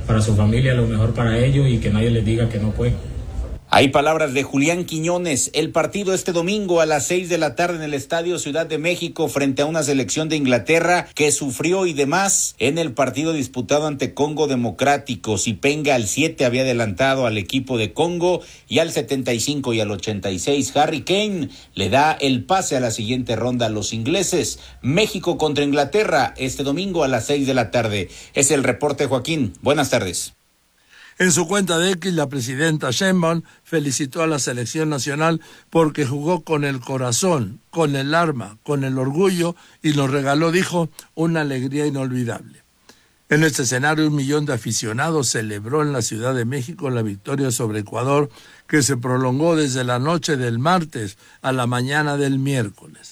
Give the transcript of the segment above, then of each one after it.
para su familia, lo mejor para ellos y que nadie les diga que no pueden. Hay palabras de Julián Quiñones. El partido este domingo a las 6 de la tarde en el Estadio Ciudad de México frente a una selección de Inglaterra que sufrió y demás en el partido disputado ante Congo Democrático. Zipenga al 7 había adelantado al equipo de Congo y al 75 y al 86 Harry Kane le da el pase a la siguiente ronda a los ingleses. México contra Inglaterra este domingo a las 6 de la tarde. Es el reporte, Joaquín. Buenas tardes. En su cuenta de X, la presidenta Sheinbaum felicitó a la selección nacional porque jugó con el corazón, con el alma, con el orgullo y nos regaló, dijo, una alegría inolvidable. En este escenario, 1 millón de aficionados celebró en la Ciudad de México la victoria sobre Ecuador, que se prolongó desde la noche del martes a la mañana del miércoles.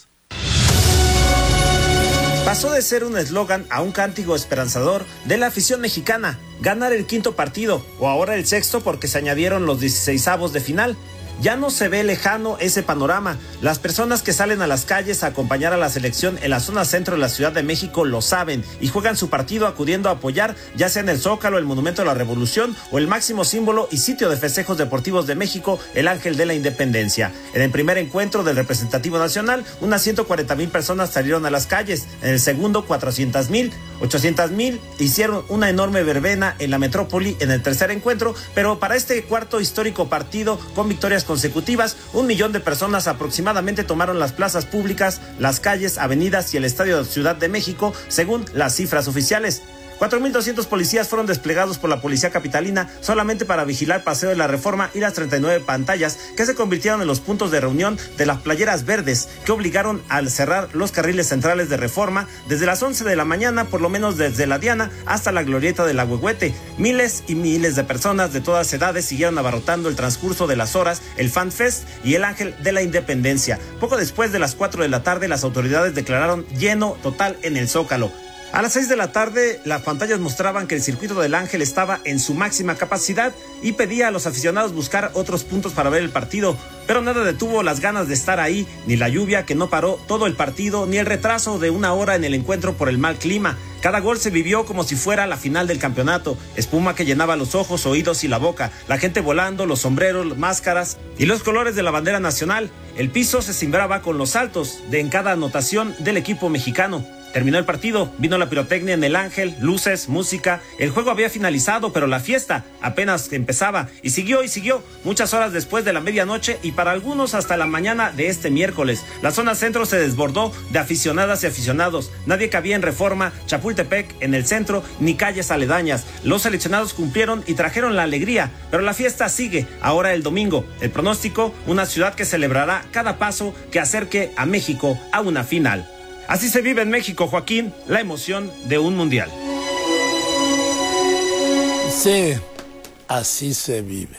Pasó de ser un eslogan a un cántico esperanzador de la afición mexicana, ganar el 5º partido, o ahora el 6º porque se añadieron los 16avos de final. Ya no se ve lejano ese panorama. Las personas que salen a las calles a acompañar a la selección en la zona centro de la Ciudad de México lo saben y juegan su partido acudiendo a apoyar, ya sea en el Zócalo, el Monumento a la Revolución o el máximo símbolo y sitio de festejos deportivos de México, el Ángel de la Independencia. En el primer encuentro del representativo nacional, unas 140,000 personas salieron a las calles. En el segundo, 400,000, 800,000 hicieron una enorme verbena en la metrópoli en el tercer encuentro, pero para este cuarto histórico partido con victorias consecutivas, 1 millón de personas aproximadamente tomaron las plazas públicas, las calles, avenidas y el Estadio de Ciudad de México, según las cifras oficiales. 4,200 policías fueron desplegados por la policía capitalina solamente para vigilar Paseo de la Reforma y las 39 pantallas que se convirtieron en los puntos de reunión de las playeras verdes, que obligaron a cerrar los carriles centrales de Reforma desde las 11 de la mañana, por lo menos desde la Diana hasta la glorieta del Ahuehuete. Miles y miles de personas de todas edades siguieron abarrotando el transcurso de las horas, el Fan Fest y el Ángel de la Independencia. Poco después de las 4 de la tarde, las autoridades declararon lleno total en el Zócalo. A las 6 de la tarde, las pantallas mostraban que el circuito del Ángel estaba en su máxima capacidad y pedía a los aficionados buscar otros puntos para ver el partido, pero nada detuvo las ganas de estar ahí, ni la lluvia que no paró todo el partido, ni el retraso de 1 hora en el encuentro por el mal clima. Cada gol se vivió como si fuera la final del campeonato, espuma que llenaba los ojos, oídos y la boca, la gente volando, los sombreros, las máscaras y los colores de la bandera nacional. El piso se cimbraba con los saltos en cada anotación del equipo mexicano. Terminó el partido, vino la pirotecnia en el Ángel, luces, música. El juego había finalizado, pero la fiesta apenas empezaba y siguió muchas horas después de la medianoche y para algunos hasta la mañana de este miércoles. La zona centro se desbordó de aficionadas y aficionados. Nadie cabía en Reforma, Chapultepec, en el centro, ni calles aledañas. Los seleccionados cumplieron y trajeron la alegría, pero la fiesta sigue ahora el domingo. El pronóstico, una ciudad que celebrará cada paso que acerque a México a una final. Así se vive en México, Joaquín, la emoción de un mundial. Sí, así se vive.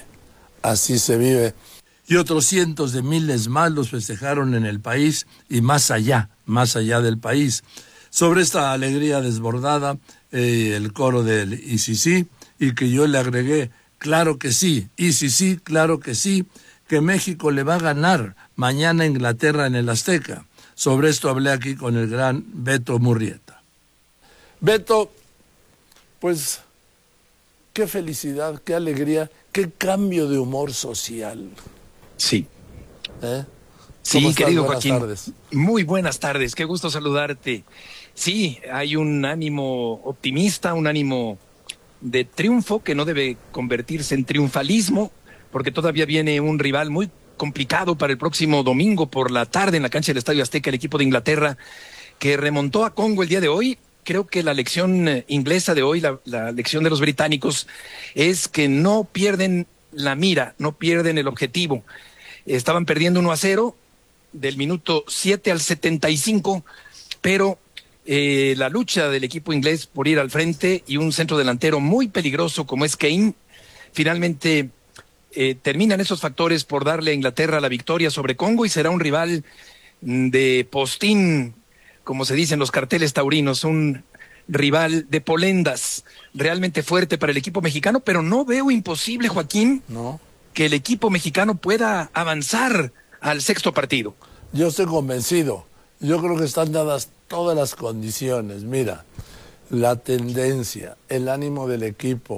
Y otros cientos de miles más los festejaron en el país y más allá del país. Sobre esta alegría desbordada, el coro del y sí, sí, y que yo le agregué, claro que sí, y sí, sí, claro que sí, que México le va a ganar mañana a Inglaterra en el Azteca. Sobre esto hablé aquí con el gran Beto Murrieta. Beto, pues, qué felicidad, qué alegría, qué cambio de humor social. Sí. Sí, querido Joaquín. Buenas tardes. Muy buenas tardes, qué gusto saludarte. Sí, hay un ánimo optimista, un ánimo de triunfo que no debe convertirse en triunfalismo, porque todavía viene un rival muy complicado para el próximo domingo por la tarde en la cancha del Estadio Azteca, el equipo de Inglaterra que remontó a Congo el día de hoy. Creo que la lección inglesa de hoy, la lección de los británicos, es que no pierden la mira, no pierden el objetivo. Estaban perdiendo 1-0 del minuto 7 al 75, pero la lucha del equipo inglés por ir al frente y un centro delantero muy peligroso como es Kane, finalmente terminan esos factores por darle a Inglaterra la victoria sobre Congo y será un rival de postín, como se dice en los carteles taurinos, un rival de polendas, realmente fuerte para el equipo mexicano, pero no veo imposible, Joaquín, que el equipo mexicano pueda avanzar al 6º partido. Yo estoy convencido, yo creo que están dadas todas las condiciones, mira, la tendencia, el ánimo del equipo,